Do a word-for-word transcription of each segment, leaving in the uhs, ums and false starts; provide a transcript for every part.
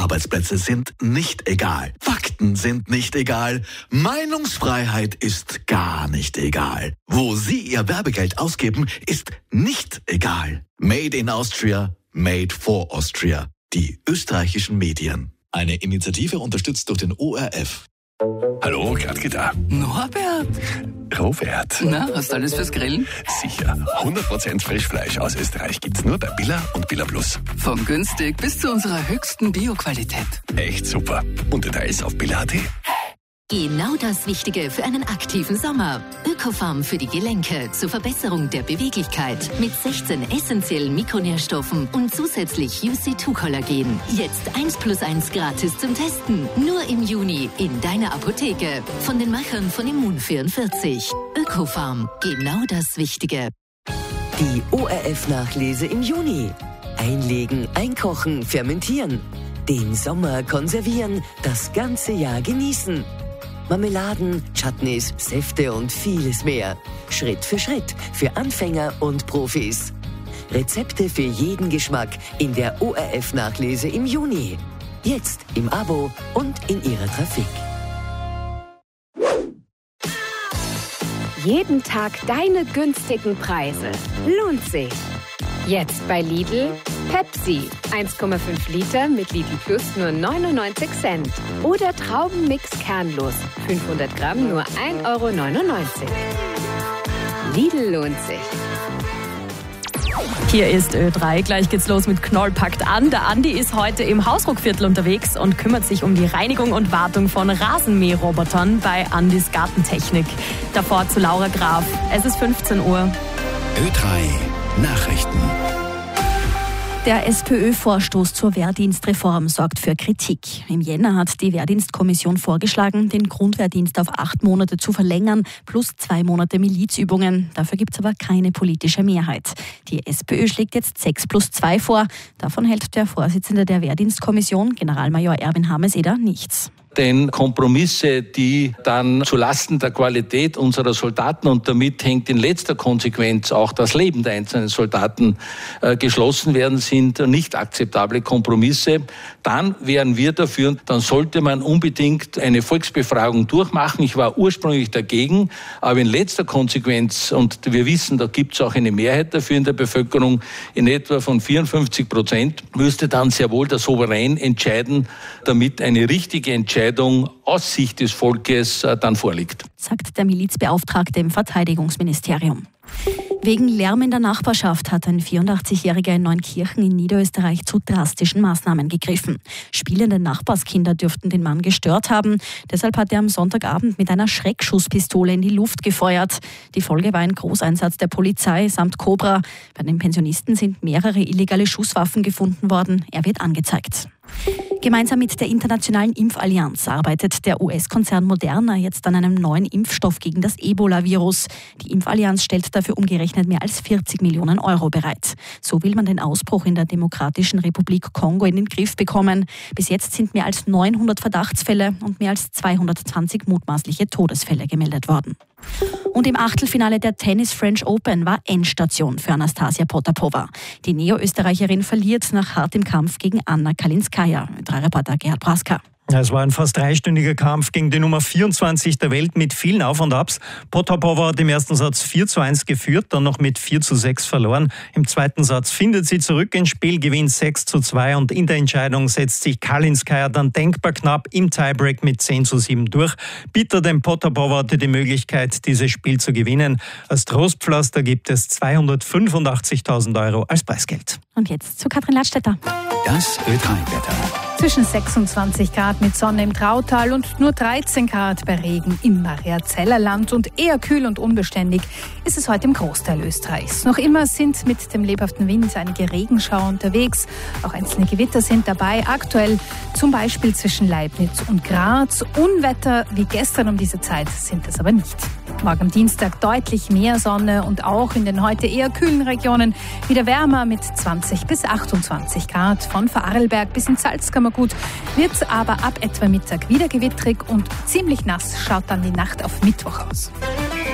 Arbeitsplätze sind nicht egal. Fakten sind nicht egal. Meinungsfreiheit ist gar nicht egal. Wo Sie Ihr Werbegeld ausgeben, ist nicht egal. Made in Austria, made for Austria. Die österreichischen Medien. Eine Initiative unterstützt durch den O R F. Hallo, Gradke da. Norbert. Robert. Na, hast du alles fürs Grillen? Sicher. hundert Prozent Frischfleisch aus Österreich gibt's nur bei Billa und Billa Plus. Von günstig bis zu unserer höchsten Bio-Qualität. Echt super. Und Details auf billa punkt at. Genau das Wichtige für einen aktiven Sommer. Ökofarm für die Gelenke zur Verbesserung der Beweglichkeit mit sechzehn essentiellen Mikronährstoffen und zusätzlich U C zwei Kollagen. Jetzt eins plus eins gratis zum Testen. Nur im Juni in deiner Apotheke. Von den Machern von Immun vierundvierzig. Ökofarm. Genau das Wichtige. Die O R F-Nachlese im Juni. Einlegen, einkochen, fermentieren. Den Sommer konservieren, das ganze Jahr genießen. Marmeladen, Chutneys, Säfte und vieles mehr. Schritt für Schritt für Anfänger und Profis. Rezepte für jeden Geschmack in der O R F-Nachlese im Juni. Jetzt im Abo und in Ihrer Trafik. Jeden Tag deine günstigen Preise. Lohnt sich. Jetzt bei Lidl. Pepsi, eins Komma fünf Liter mit Lidl Plus nur neunundneunzig Cent. Oder Traubenmix kernlos, fünfhundert Gramm nur ein Euro neunundneunzig. Lidl lohnt sich. Hier ist Ö drei, gleich geht's los mit Knoll packt an. Der Andi ist heute im Hausruckviertel unterwegs und kümmert sich um die Reinigung und Wartung von Rasenmäherrobotern bei Andis Gartentechnik. Davor zu Laura Graf. Es ist fünfzehn Uhr. Ö drei Nachrichten. Der SPÖ-Vorstoß zur Wehrdienstreform sorgt für Kritik. Im Jänner hat die Wehrdienstkommission vorgeschlagen, den Grundwehrdienst auf acht Monate zu verlängern, plus zwei Monate Milizübungen. Dafür gibt es aber keine politische Mehrheit. Die SPÖ schlägt jetzt sechs plus zwei vor. Davon hält der Vorsitzende der Wehrdienstkommission, Generalmajor Erwin Hameseder, nichts. Denn Kompromisse, die dann zulasten der Qualität unserer Soldaten und damit hängt in letzter Konsequenz auch das Leben der einzelnen Soldaten äh, geschlossen werden, sind nicht akzeptable Kompromisse. Dann wären wir dafür, dann sollte man unbedingt eine Volksbefragung durchmachen. Ich war ursprünglich dagegen, aber in letzter Konsequenz, und wir wissen, da gibt es auch eine Mehrheit dafür in der Bevölkerung, in etwa von vierundfünfzig Prozent, müsste dann sehr wohl der Souverän entscheiden, damit eine richtige Entscheidung aus Sicht des Volkes äh, dann vorliegt. Sagt der Milizbeauftragte im Verteidigungsministerium. Wegen Lärm in der Nachbarschaft hat ein vierundachtzigjähriger in Neunkirchen in Niederösterreich zu drastischen Maßnahmen gegriffen. Spielende Nachbarskinder dürften den Mann gestört haben. Deshalb hat er am Sonntagabend mit einer Schreckschusspistole in die Luft gefeuert. Die Folge war ein Großeinsatz der Polizei samt Cobra. Bei den Pensionisten sind mehrere illegale Schusswaffen gefunden worden. Er wird angezeigt. Gemeinsam mit der Internationalen Impfallianz arbeitet der U S-Konzern Moderna jetzt an einem neuen Impfstoff gegen das Ebola-Virus. Die Impfallianz stellt dafür umgerechnet mehr als vierzig Millionen Euro bereit. So will man den Ausbruch in der Demokratischen Republik Kongo in den Griff bekommen. Bis jetzt sind mehr als neunhundert Verdachtsfälle und mehr als zweihundertzwanzig mutmaßliche Todesfälle gemeldet worden. Und im Achtelfinale der Tennis French Open war Endstation für Anastasia Potapova. Die Neo-Österreicherin verliert nach hartem Kampf gegen Anna Kalinskaya. Drei Reporter Gerhard Praska. Es war ein fast dreistündiger Kampf gegen die Nummer vierundzwanzig der Welt mit vielen Auf und Abs. Potapova hat im ersten Satz vier zu eins geführt, dann noch mit vier zu sechs verloren. Im zweiten Satz findet sie zurück ins Spiel, gewinnt sechs zu zwei und in der Entscheidung setzt sich Kalinskaya dann denkbar knapp im Tiebreak mit zehn zu sieben durch. Bitter, denn Potapova hatte die Möglichkeit, dieses Spiel zu gewinnen. Als Trostpflaster gibt es zweihundertfünfundachtzigtausend Euro als Preisgeld. Und jetzt zu Katrin Ladstätter. Das Ö drei Wetter. Zwischen sechsundzwanzig Grad mit Sonne im Trautal und nur dreizehn Grad bei Regen im Mariazellerland und eher kühl und unbeständig ist es heute im Großteil Österreichs. Noch immer sind mit dem lebhaften Wind einige Regenschauer unterwegs. Auch einzelne Gewitter sind dabei. Aktuell zum Beispiel zwischen Leibniz und Graz. Unwetter wie gestern um diese Zeit sind es aber nicht. Morgen am Dienstag deutlich mehr Sonne und auch in den heute eher kühlen Regionen wieder wärmer mit zwanzig bis achtundzwanzig Grad. Von Vorarlberg bis ins Salzkammergut wird aber ab etwa Mittag wieder gewittrig und ziemlich nass schaut dann die Nacht auf Mittwoch aus.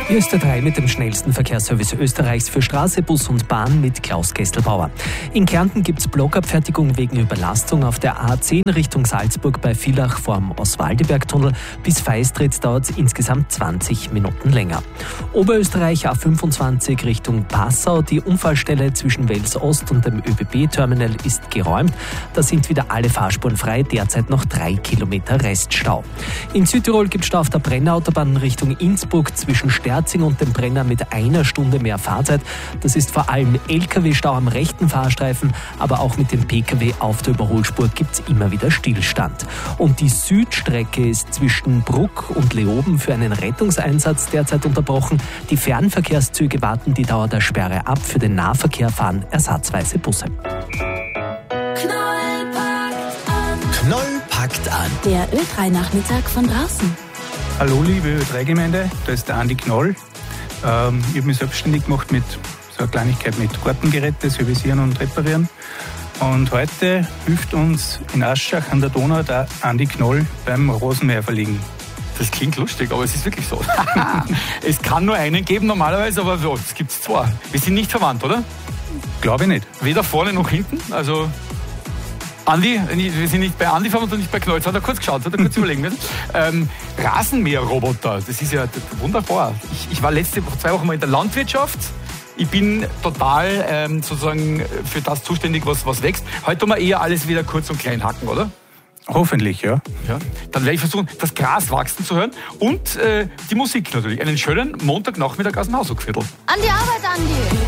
Hier ist der drei mit dem schnellsten Verkehrsservice Österreichs für Straße, Bus und Bahn mit Klaus Gestelbauer. In Kärnten gibt es Blockabfertigung wegen Überlastung auf der A zehn Richtung Salzburg bei Villach vorm Oswaldibergtunnel. Bis Feistritz dauert es insgesamt zwanzig Minuten länger. Oberösterreich A fünfundzwanzig Richtung Passau. Die Unfallstelle zwischen Wels Ost und dem ÖBB-Terminal ist geräumt. Da sind wieder alle Fahrspuren frei, derzeit noch drei Kilometer Reststau. In Südtirol gibt es Stau auf der Brennerautobahn Richtung Innsbruck zwischen Sterzing und dem Brenner mit einer Stunde mehr Fahrzeit. Das ist vor allem L K W-Stau am rechten Fahrstreifen, aber auch mit dem P K W auf der Überholspur gibt es immer wieder Stillstand. Und die Südstrecke ist zwischen Bruck und Leoben für einen Rettungseinsatz derzeit unterbrochen. Die Fernverkehrszüge warten die Dauer der Sperre ab. Für den Nahverkehr fahren ersatzweise Busse. Knoll packt an. Der Ö drei Nachmittag von draußen. Hallo liebe Ö drei Gemeinde, da ist der Andi Knoll. Ähm, ich habe mich selbstständig gemacht mit so einer Kleinigkeit mit Gartengeräte, Servicieren und Reparieren. Und heute hilft uns in Aschach an der Donau der Andi Knoll beim Rosenmäher verlegen. Das klingt lustig, aber es ist wirklich so. Es kann nur einen geben normalerweise, aber so, es gibt zwei. Wir sind nicht verwandt, oder? Glaube ich nicht. Weder vorne noch hinten, also... Andi, wir sind nicht bei Andi verwandt und nicht bei Knoll. Jetzt hat er kurz geschaut, hat er kurz überlegen müssen. Ähm, Rasenmäherroboter, das ist ja wunderbar. Ich, ich war letzte Woche, zwei Wochen mal in der Landwirtschaft. Ich bin total ähm, sozusagen für das zuständig, was, was wächst. Heute tun wir eher alles wieder kurz und klein hacken, oder? Hoffentlich, ja. ja. Dann werde ich versuchen, das Gras wachsen zu hören und äh, die Musik natürlich. Einen schönen Montagnachmittag aus dem Haushochviertel. An die Arbeit, Andi!